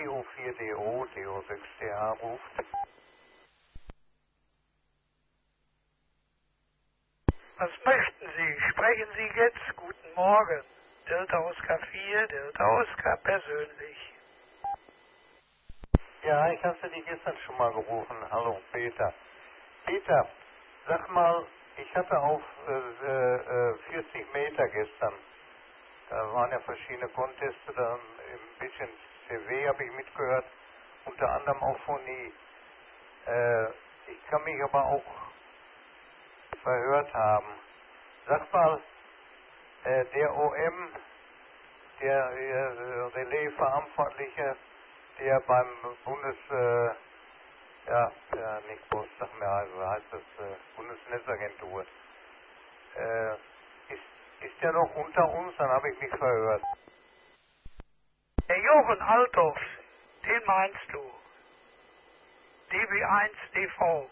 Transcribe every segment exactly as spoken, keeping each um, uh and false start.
D O vier D O, D O sechs D A ruft. Was möchten Sie? Sprechen Sie jetzt? Guten Morgen. Delta Oscar vier, Delta Oscar persönlich. Ja, ich hatte dich gestern schon mal gerufen. Hallo, Peter. Peter, sag mal, ich hatte auf äh, äh, vierzig Meter gestern, da waren ja verschiedene Conteste, da ein bisschen C W habe ich mitgehört, unter anderem auch Phonie. Äh, ich kann mich aber auch verhört haben. Sag mal, äh, der O M, der äh, Relais-Verantwortliche, der beim Bundes, äh, ja, ja, nicht Bus, sag mir, also heißt das äh, Bundesnetzagentur, äh, ist, ist der noch unter uns? Dann habe ich mich verhört. Der Jochen Althoff, den meinst du? D B eins D V.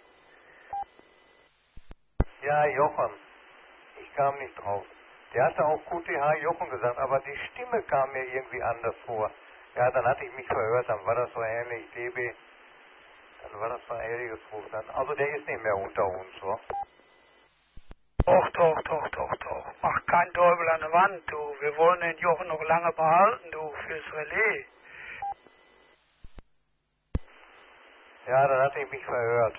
Ja, Jochen, ich kam nicht drauf. Der hatte auch Q T H Jochen gesagt, aber die Stimme kam mir irgendwie anders vor. Ja, dann hatte ich mich verhört, dann war das so ähnlich, D B, dann war das so ein ähnliches Ruf. Dann, also der ist nicht mehr unter uns, so. Doch, doch, doch, doch, doch. Mach kein Teufel an der Wand, du. Wir wollen den Jochen noch lange behalten, du, fürs Relais. Ja, dann hatte ich mich verhört.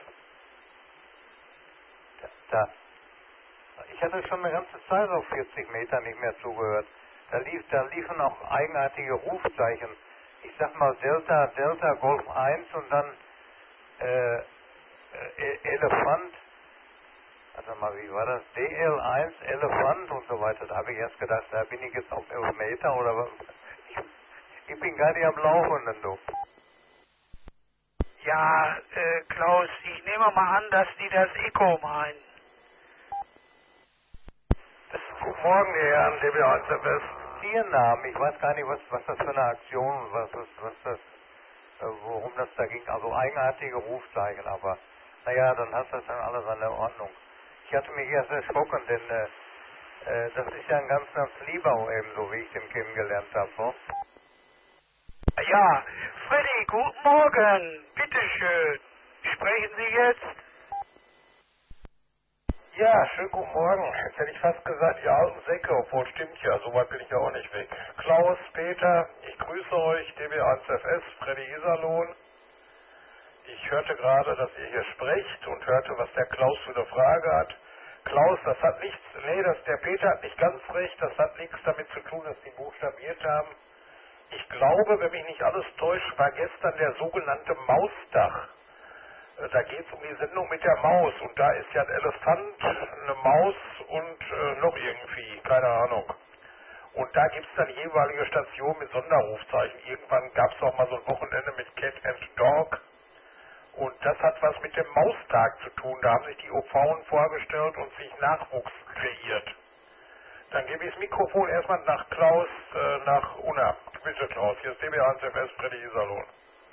Da, da. Ich hatte schon eine ganze Zeit auf vierzig Meter nicht mehr zugehört. Da, lief, da liefen auch eigenartige Rufzeichen. Ich sag mal Delta, Delta, Golf eins und dann äh, äh, Elefant. Warte mal, wie war das? D L eins, Elefant und so weiter. Da habe ich erst gedacht, da bin ich jetzt auf elf Meter oder was? Ich, ich bin gar nicht am Laufenden, du. Ja, äh, Klaus, ich nehme mal an, dass die das Echo meinen. Guten Morgen, die Herren, D B eins F S. Ihr Namen, ich weiß gar nicht, was, was das für eine Aktion, was das, was das, äh, worum das da ging. Also eigenartige Rufzeichen, aber naja, dann hat das dann alles an der Ordnung. Ich hatte mich erst erschrocken, denn äh, äh, das ist ja ein ganz, ganz lieber O M, so wie ich den kennengelernt habe. So. Ja, Freddy, guten Morgen. Bitteschön. Sprechen Sie jetzt? Ja, schönen guten Morgen. Jetzt hätte ich fast gesagt, ihr alten Säcke, obwohl stimmt ja, so weit bin ich ja auch nicht weg. Klaus, Peter, ich grüße euch, D B eins F S, Freddy Iserlohn. Ich hörte gerade, dass ihr hier sprecht und hörte, was der Klaus für eine Frage hat. Klaus, das hat nichts, nee, das, der Peter hat nicht ganz recht, das hat nichts damit zu tun, dass die buchstabiert haben. Ich glaube, wenn mich nicht alles täuscht, war gestern der sogenannte Maustag. Da geht es um die Sendung mit der Maus und da ist ja ein Elefant, eine Maus und äh, noch irgendwie, keine Ahnung. Und da gibt es dann jeweilige Stationen mit Sonderrufzeichen. Irgendwann gab es auch mal so ein Wochenende mit Cat and Dog und das hat was mit dem Maustag zu tun. Da haben sich die O Vs vorgestellt und sich Nachwuchs kreiert. Dann gebe ich das Mikrofon erstmal nach Klaus, äh, nach Unna. Bitte Klaus, hier ist D B eins F S, Freddy Iserlohn.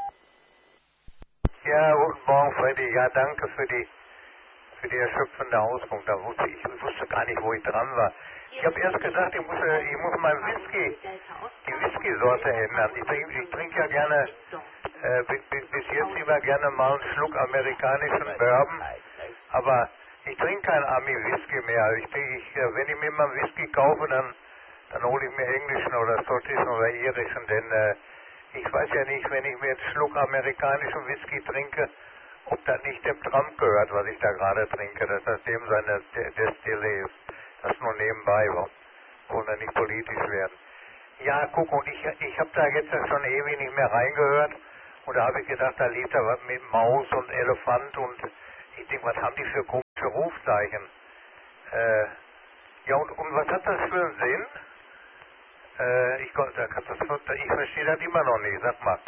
Ja, guten Morgen, Freddy. Ja, danke für die für die erschöpfende Auskunft. Da wusste ich, ich wusste gar nicht, wo ich dran war. Ich habe erst gedacht, ich muss, äh, ich muss meinen Whisky, die Whisky-Sorte ändern. Ich trinke ich trink ja gerne, äh, bis, bis bis jetzt immer gerne mal einen Schluck amerikanischen Bourbon, aber ich trinke keinen Ami-Whisky mehr. Ich, ich, äh, wenn ich mir mal einen Whisky kaufe, dann, dann hole ich mir englischen oder schottischen oder irischen, denn äh, ich weiß ja nicht, wenn ich mir jetzt einen Schluck amerikanischen Whisky trinke, ob das nicht dem Trump gehört, was ich da gerade trinke, dass das dem seine Destille ist. Das nur nebenbei, wollen wir nicht politisch werden. Ja, guck, und ich, ich habe da jetzt schon ewig nicht mehr reingehört und da habe ich gedacht, da lief da was mit Maus und Elefant und ich denke, was haben die für komische Rufzeichen? Äh, ja, und, und was hat das für einen Sinn? Äh, ich, da kann das, ich verstehe das immer noch nicht, sag mal.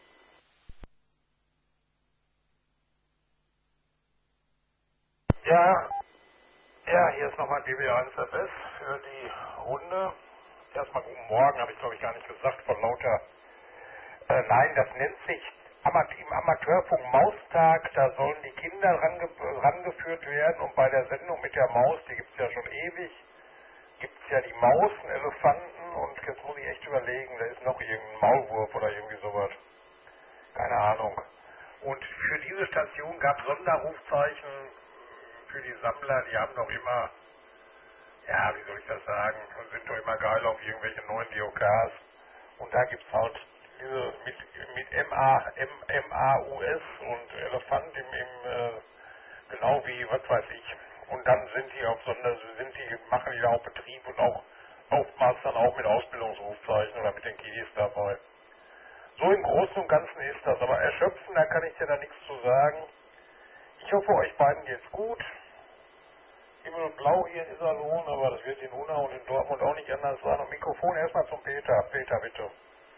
Ja, ja, hier ist nochmal D B eins F S für die Runde. Erstmal guten Morgen, habe ich glaube ich gar nicht gesagt, von lauter. Äh, nein, das nennt sich Amat im Amateurfunk Maustag, da sollen die Kinder range rangeführt werden und bei der Sendung mit der Maus, die gibt es ja schon ewig, gibt es ja die Maus, einen Elefanten und jetzt muss ich echt überlegen, da ist noch irgendein Maulwurf oder irgendwie sowas. keine Ahnung. Und für diese Station gab es Sonderrufzeichen für die Sammler, die haben doch immer, ja, wie soll ich das sagen, und sind doch immer geil auf irgendwelche neuen D O Ks. Und da gibt es halt diese mit, mit M A, M, M A U S und Elefant im, im äh, genau wie, was weiß ich. Und dann sind die auf Sonder, sind die, machen die da auch Betrieb und auch oftmals dann auch mit Ausbildungsrufzeichen oder mit den Kiddies dabei. So im Großen und Ganzen ist das, aber erschöpfen, da kann ich dir da nichts zu sagen. Ich hoffe, euch beiden geht's gut. Himmel und Blau hier in Iserlohn, aber das wird in Unna und in Dortmund auch nicht anders sein. Und Mikrofon erstmal zum Peter. Peter, bitte.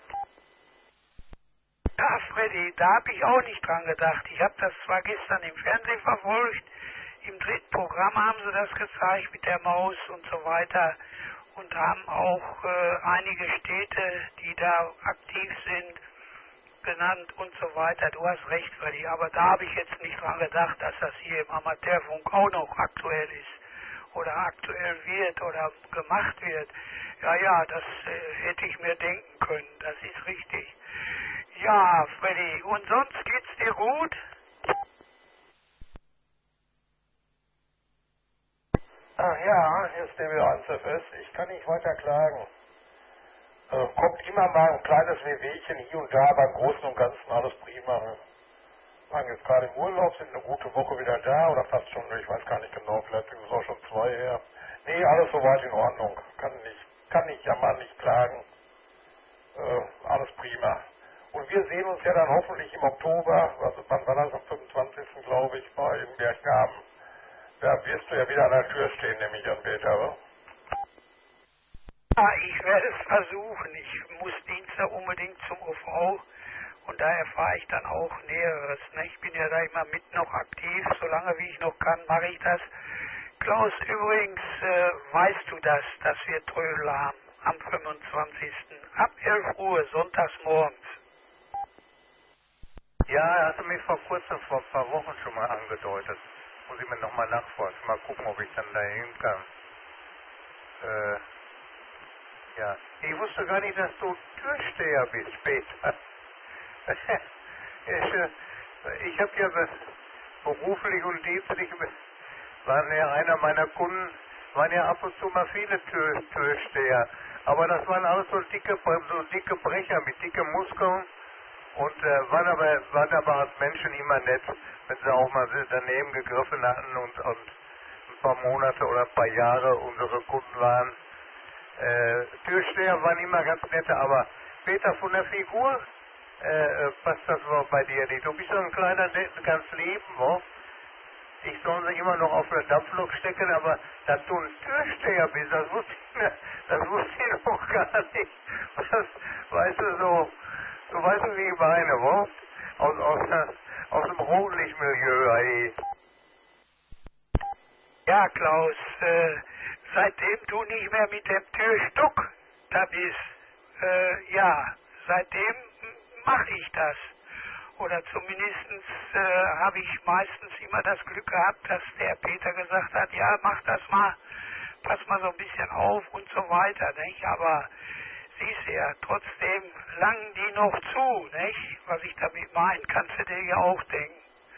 Ja, Freddy, da habe ich auch nicht dran gedacht. Ich habe das zwar gestern im Fernsehen verfolgt, im dritten Programm haben sie das gezeigt mit der Maus und so weiter und haben auch äh, einige Städte, die da aktiv sind, genannt und so weiter. Du hast recht, Freddy, aber da habe ich jetzt nicht dran gedacht, dass das hier im Amateurfunk auch noch aktuell ist oder aktuell wird oder gemacht wird. Ja, ja, das äh, hätte ich mir denken können, das ist richtig. Ja, Freddy, und sonst geht's dir gut? Ach ja, hier ist D W eins F S. Ich kann nicht weiter klagen. Äh, kommt immer mal ein kleines Wehwehchen hier und da, aber im Großen und Ganzen alles prima. Wir waren jetzt gerade im Urlaub, sind eine gute Woche wieder da, oder fast schon, ich weiß gar nicht genau, vielleicht sind es auch schon zwei her. Nee, alles soweit in Ordnung. Kann nicht, kann nicht jammern, nicht klagen. Äh, alles prima. Und wir sehen uns ja dann hoffentlich im Oktober, also wann war das, am fünfundzwanzigsten glaube ich, bei im Berggaben. Da wirst du ja wieder an der Tür stehen, nämlich an Peter, oder? Ja, ich werde es versuchen. Ich muss Dienstag unbedingt zum O V und da erfahre ich dann auch Näheres. Ne? Ich bin ja da immer mit noch aktiv, solange wie ich noch kann, mache ich das. Klaus, übrigens, äh, weißt du das, dass wir Trödel haben am fünfundzwanzigsten ab elf Uhr, sonntags morgens. Ja, hast du mich vor kurzem, vor ein paar Wochen schon mal angedeutet. Muss ich mir nochmal nachforschen, mal gucken, ob ich dann dahin kann. Äh, ja. Ich wusste gar nicht, dass du Türsteher bist später. ich äh, ich habe ja beruflich und dienstlich, waren ja einer meiner Kunden, waren ja ab und zu mal viele Tür, Türsteher. Aber das waren alles so dicke, so dicke Brecher mit dicken Muskeln. Und äh, waren, aber, waren aber als Menschen immer nett, wenn sie auch mal daneben gegriffen hatten und, und ein paar Monate oder ein paar Jahre unsere Kunden waren. Äh, Türsteher waren immer ganz nette, aber Peter, von der Figur äh, passt das wohl bei dir nicht. Du bist so ein kleiner, ganz lieb, wo? Ich soll sie immer noch auf eine Dampflok stecken, aber dass du ein Türsteher bist, das wusste ich, das wusste ich noch gar nicht. Das, weißt du, so... Du weißt, wie ich meine, wo? Aus, aus, aus dem Rotlichtmilieu, ey. Ja, Klaus, äh, seitdem du nicht mehr mit dem Türstuck da bist, äh, ja, seitdem mache ich das. Oder zumindest äh, habe ich meistens immer das Glück gehabt, dass der Peter gesagt hat, ja, mach das mal, pass mal so ein bisschen auf und so weiter, nicht? Aber siehst du ja, trotzdem langen die noch zu, nicht? Was ich damit meine, kannst du dir ja auch denken.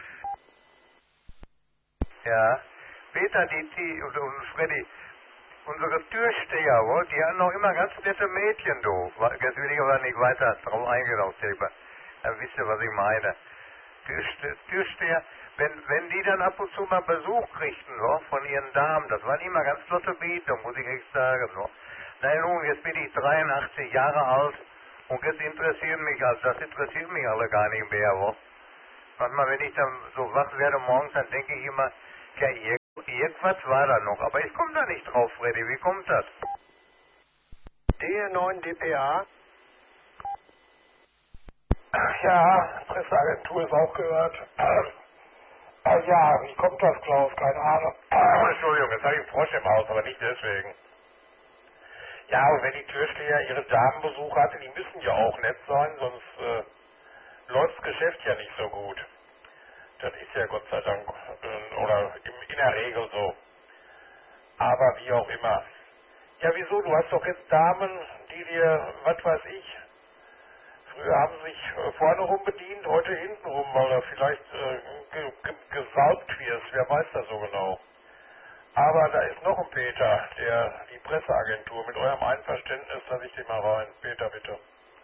Ja, Peter, die, die, und, und Freddy, unsere Türsteher, wo, die haben noch immer ganz nette Mädchen, du. Jetzt will ich aber nicht weiter drauf eingehen auf Thema. Dann wisst ihr, was ich meine. Türste, Türsteher, wenn, wenn die dann ab und zu mal Besuch kriegten, wo, von ihren Damen, das waren immer ganz flotte Bieten, muss ich echt sagen, wo. Nein, nun, jetzt bin ich dreiundachtzig Jahre alt und jetzt interessieren mich, also das interessiert mich alle gar nicht mehr, wo. Manchmal, wenn ich dann so wach werde morgens, dann denke ich immer, ja, irgendwas war da noch, aber ich komme da nicht drauf, Freddy, wie kommt das? D neun D P A. Ja, Presseagentur ist auch gehört. Ah ja, wie kommt das, Klaus? Keine Ahnung. Entschuldigung, jetzt habe ich einen Frosch im Haus, aber nicht deswegen. Ja, und wenn die Türsteher ihre Damenbesuche hatten, die müssen ja auch nett sein, sonst äh, läuft das Geschäft ja nicht so gut. Das ist ja Gott sei Dank, äh, oder in, in der Regel so. Aber wie auch immer. Ja, wieso? Du hast doch jetzt Damen, die dir, was weiß ich, früher haben sich äh, vorne rum bedient, heute hinten rum, weil er vielleicht äh, ge ge gesalbt wird, wer weiß das so genau. Aber da ist noch ein Peter, der die Presseagentur, mit eurem Einverständnis lasse ich den mal rein. Peter, bitte.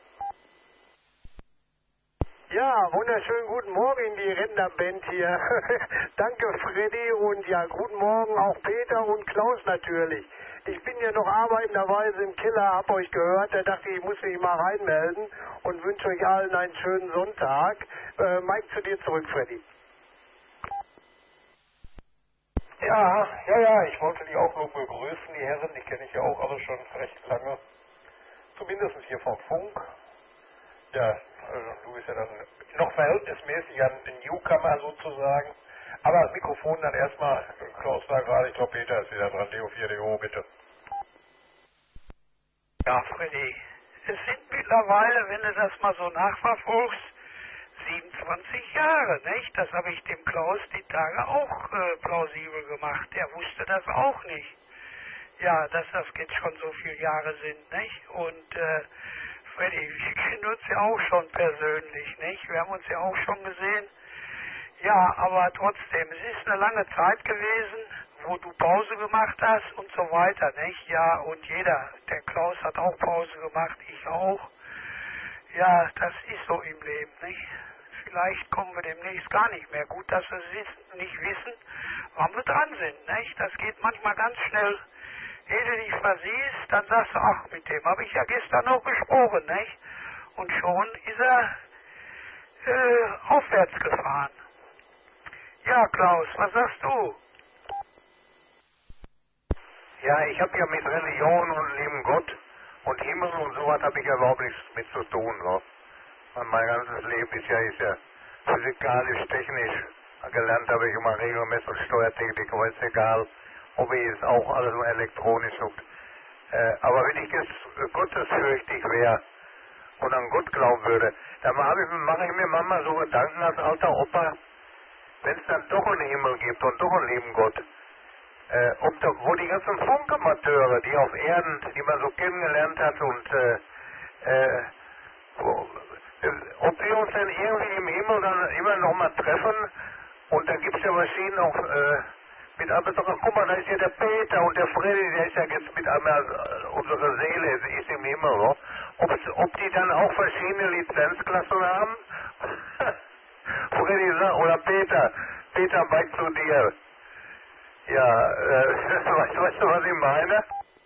Ja, wunderschönen guten Morgen in die Rentnerband hier. Danke Freddy und ja, guten Morgen auch Peter und Klaus natürlich. Ich bin ja noch arbeitenderweise im Keller, hab euch gehört, da dachte ich, ich muss mich mal reinmelden und wünsche euch allen einen schönen Sonntag. Äh, Mike, zu dir zurück, Freddy. Ja, ja, ja, ich wollte die auch nur begrüßen, die Herren, die kenne ich ja auch alle schon recht lange. Zumindest hier vom Funk. Ja, also du bist ja dann noch verhältnismäßig ein Newcomer sozusagen. Aber das Mikrofon dann erstmal, Klaus war gerade, ich glaube Peter ist wieder dran, D O vier D O, bitte. Ja, Freddy, es sind mittlerweile, wenn du das mal so nachverfolgst, siebenundzwanzig Jahre, nicht? Das habe ich dem Klaus die Tage auch äh, plausibel gemacht. Der wusste das auch nicht. Ja, dass das jetzt schon so viele Jahre sind, nicht? Und äh, Freddy, wir kennen uns ja auch schon persönlich, nicht? Wir haben uns ja auch schon gesehen. Ja, aber trotzdem, es ist eine lange Zeit gewesen, wo du Pause gemacht hast und so weiter, nicht? Ja, und jeder, der Klaus hat auch Pause gemacht, ich auch. Ja, das ist so im Leben, nicht? Vielleicht kommen wir demnächst gar nicht mehr. Gut, dass wir es nicht wissen, wann wir dran sind, nicht? Das geht manchmal ganz schnell. Ehe du dich versiehst, dann sagst du, ach, mit dem habe ich ja gestern noch gesprochen, nicht? Und schon ist er äh, aufwärts gefahren. Ja, Klaus, was sagst du? Ja, ich habe ja mit Religion und lieben Gott und Himmel und sowas habe ich ja überhaupt nichts mit zu tun. Ne? Mein ganzes Leben ist ja, ist ja physikalisch, technisch. Gelernt habe ich immer Regelmessung, Steuertechnik, aber ist egal. Hobby ist auch alles nur elektronisch. Und, äh, aber wenn ich jetzt äh, gottesfürchtig wäre und an Gott glauben würde, dann mache ich, mach ich mir manchmal so Gedanken als alter Opa, wenn es dann doch einen Himmel gibt und doch einen lieben Gott, äh, ob da, wo die ganzen Funkamateure, die auf Erden, die man so kennengelernt hat und äh, äh, wo, äh, ob wir uns dann irgendwie im Himmel dann immer noch mal treffen und da gibt es ja Maschinen auch äh, mit einmal, guck mal, da ist ja der Peter und der Freddy, der ist ja jetzt mit einmal, äh, unsere Seele ist, ist im Himmel, no? ob, ob die dann auch verschiedene Lizenzklassen haben? Freddy oder Peter, Peter, back zu dir. Ja, äh, weißt, weißt du, was ich meine?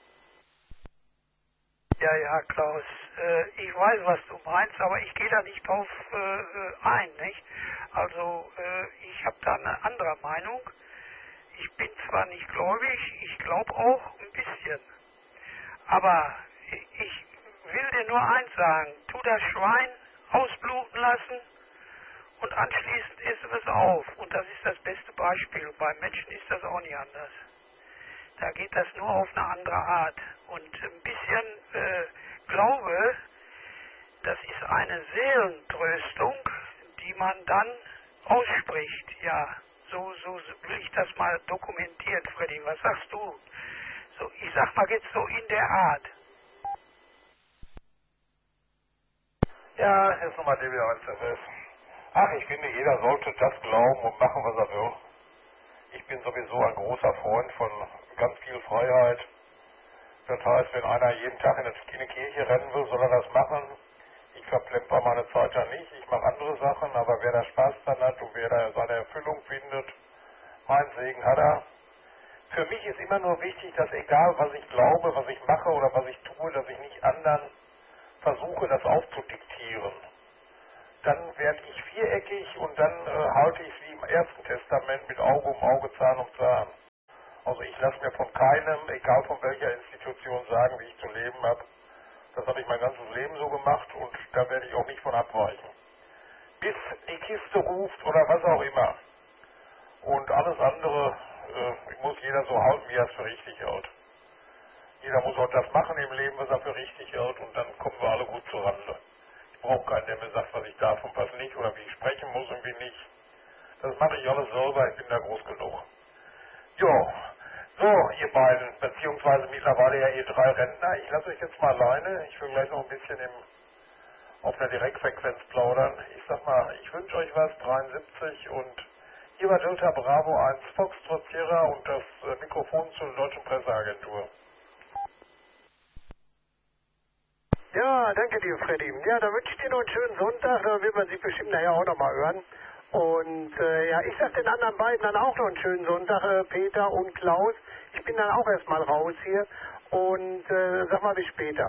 Ja, ja, Klaus, äh, ich weiß, was du meinst, aber ich gehe da nicht drauf äh, ein, nicht? Also, äh, ich habe da eine andere Meinung. Ich bin zwar nicht gläubig, ich glaube auch ein bisschen. Aber ich will dir nur eins sagen, tu das Schwein ausbluten lassen und anschließend essen wir es auf. Und das ist das beste Beispiel. Und beim Menschen ist das auch nicht anders. Da geht das nur auf eine andere Art. Und ein bisschen äh, Glaube, das ist eine Seelentröstung, die man dann ausspricht. Ja, so, so will ich das mal dokumentiert, Freddy. Was sagst du? So, ich sag mal jetzt so in der Art. Ja, jetzt nochmal D B eins F S. Ach, ich finde, jeder sollte das glauben und machen, was er will. Ich bin sowieso ein großer Freund von ganz viel Freiheit. Das heißt, wenn einer jeden Tag in eine Kirche rennen will, soll er das machen. Ich verplemper meine Zeit da nicht. Ich mache andere Sachen, aber wer da Spaß dran hat und wer da seine Erfüllung findet, mein Segen hat er. Für mich ist immer nur wichtig, dass egal was ich glaube, was ich mache oder was ich tue, dass ich nicht anderen versuche, das aufzudiktieren. Dann werde ich viereckig und dann äh, halte ich es wie im Ersten Testament mit Auge um Auge, Zahn um Zahn. Also ich lasse mir von keinem, egal von welcher Institution, sagen, wie ich zu leben habe. Das habe ich mein ganzes Leben so gemacht und da werde ich auch nicht von abweichen. Bis die Kiste ruft oder was auch immer. Und alles andere äh, muss jeder so halten, wie er es für richtig hält. Jeder muss auch das machen im Leben, was er für richtig hält und dann kommen wir alle gut zurande. Ich brauche keinen, der mir sagt, was ich darf und was nicht oder wie ich sprechen muss und wie nicht. Das mache ich alles selber, ich bin da groß genug. Jo, so ihr beiden, beziehungsweise mittlerweile ja ihr drei Rentner, ich lasse euch jetzt mal alleine. Ich will gleich noch ein bisschen im auf der Direktfrequenz plaudern. Ich sag mal, ich wünsche euch was, dreiundsiebzig, und hier war Delta Bravo eins Foxtrot Sierra und das äh, Mikrofon zur Deutschen Presseagentur. Ja, danke dir, Freddy. Ja, da wünsche ich dir noch einen schönen Sonntag, da wird man sich bestimmt nachher auch nochmal hören. Und äh, ja, ich sag den anderen beiden dann auch noch einen schönen Sonntag, äh, Peter und Klaus. Ich bin dann auch erstmal raus hier und äh, sag mal bis später.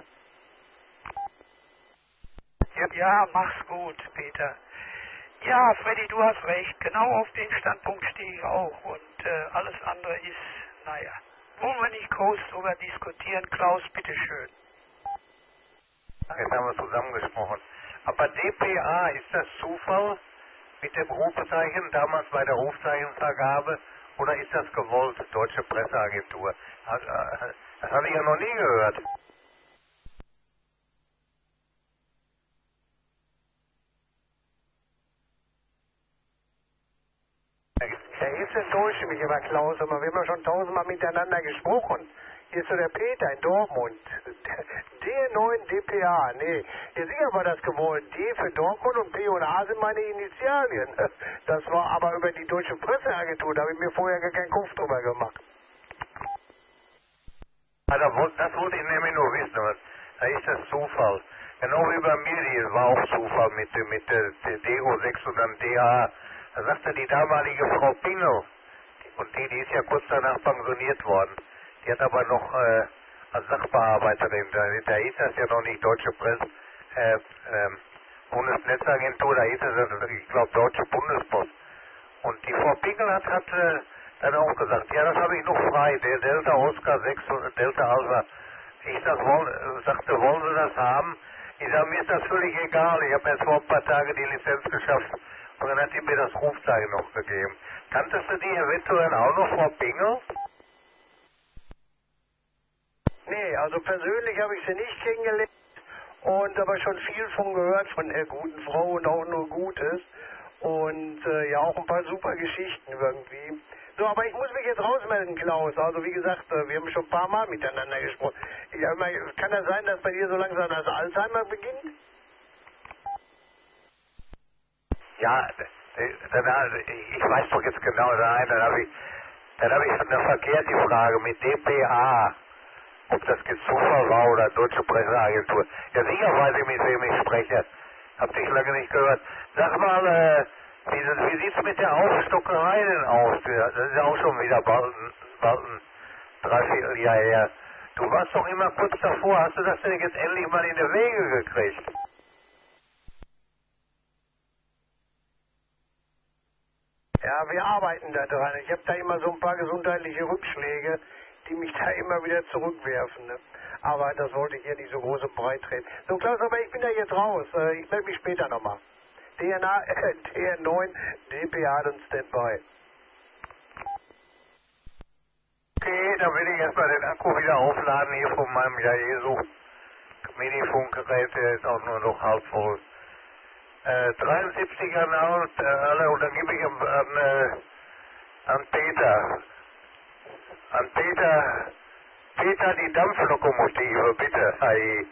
Ja, ja, mach's gut, Peter. Ja, Freddy, du hast recht. Genau auf den Standpunkt stehe ich auch. Und äh, alles andere ist, naja, wollen wir nicht groß drüber diskutieren. Klaus, bitteschön. Jetzt haben wir zusammengesprochen. Aber D P A, ist das Zufall mit dem Rufzeichen damals bei der Rufzeichenvergabe oder ist das gewollt, Deutsche Presseagentur? Das habe ich ja noch nie gehört. Ja, jetzt enttäusche mich aber, Klaus, aber wir haben ja schon tausendmal miteinander gesprochen. Hier ist so der Peter in Dortmund. D neun D P A, nee. Ja, sicher war das gewollt. D für Dortmund und P und A sind meine Initialien. Das war aber über die Deutsche Presseagentur, da habe ich mir vorher gar keinen Kopf drüber gemacht. Also, das wollte ich nämlich nur wissen. Da ist das Zufall. Genau wie bei mir, die war auch Zufall mit, mit der D O sechs und dann D A. Da sagte die damalige Frau Pingel, und die, die ist ja kurz danach pensioniert worden, die hat aber noch äh, als Sachbearbeiterin, da, da hieß das ja noch nicht Deutsche Presse, äh, äh, Bundesnetzagentur, da hieß es, ich glaube, Deutsche Bundespost. Und die Frau Pingel hat, hat äh, dann auch gesagt, ja, das habe ich noch frei, der Delta Oscar sechs und Delta Alpha. Ich das woll, sagte, wollen Sie das haben? Ich sage, mir ist das völlig egal, ich habe jetzt vor ein paar Tagen die Lizenz geschafft. Und dann hat die mir das Rufzeichen noch gegeben. Kanntest du die eventuell auch noch, Frau Pingel? Nee, also persönlich habe ich sie nicht kennengelernt und aber schon viel von gehört von der guten Frau und auch nur Gutes. Und äh, ja, auch ein paar super Geschichten irgendwie. So, aber ich muss mich jetzt rausmelden, Klaus. Also wie gesagt, äh, wir haben schon ein paar Mal miteinander gesprochen. Ich, hab mal, kann das sein, dass bei dir so langsam das Alzheimer beginnt? Ja, dann, ich weiß doch jetzt genau, nein, dann habe ich, dann habe ich eine verkehrte Frage mit D P A, ob das jetzt Zufall war oder Deutsche Presseagentur. Ja, sicher weiß ich, mit wem ich spreche. Hab dich lange nicht gehört. Sag mal, äh, wie, wie sieht's mit der Aufstockerei denn aus? Das ist ja auch schon wieder bald, bald ein Dreivierteljahr her. Du warst doch immer kurz davor. Hast du das denn jetzt endlich mal in die Wege gekriegt? Ja, wir arbeiten da dran. Ich habe da immer so ein paar gesundheitliche Rückschläge, die mich da immer wieder zurückwerfen. Ne? Aber das wollte ich hier nicht so groß und breit treten. So, Klaus, aber ich bin da jetzt raus. Ich melde mich später nochmal. D N A, äh, D N neun, D P A und Standby. Okay, dann will ich erstmal den Akku wieder aufladen hier von meinem Yaesu Mini-Funkgerät. Der ist auch nur noch halb voll. Äh, dreiundsiebzig an alle, und dann gebe ich an, an, äh, an Peter. An Peter, Peter die Dampflokomotive, bitte. Hi.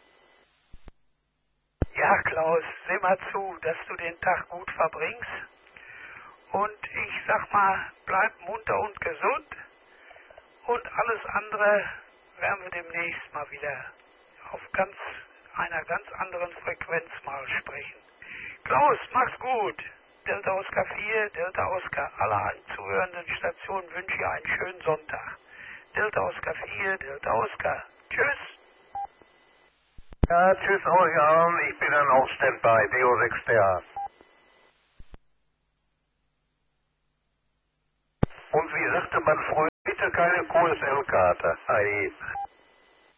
Ja, Klaus, sieh mal zu, dass du den Tag gut verbringst. Und ich sag mal, bleib munter und gesund. Und alles andere werden wir demnächst mal wieder auf ganz einer ganz anderen Frequenz mal sprechen. Klaus, mach's gut. Delta Oscar vier, Delta Oscar, alle zuhörenden Stationen wünsche ich einen schönen Sonntag. Delta Oscar vier, Delta Oscar. Tschüss. Ja, tschüss euch allen. Ich bin dann auch Standby, D O sechs D A. Und wie sagte man früher, bitte keine Q S L-Karte. Hi.